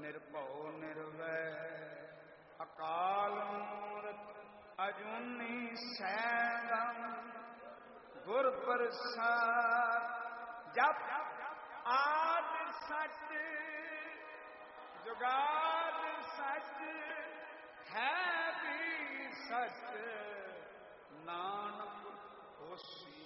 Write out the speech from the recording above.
ਨਿਰਭਉ ਨਿਰਵੈਰ ਅਕਾਲ ਮੂਰਤਿ ਅਜੂਨੀ ਸੈਭੰ ਗੁਰ ਪ੍ਰਸਾਦਿ। ਜਪ ਆਦਿ ਸਚ ਜੁਗਾਦਿ ਸਚ ਹੈ ਵੀ ਸਚ ਨਾਨਕ ਹੋਸੀ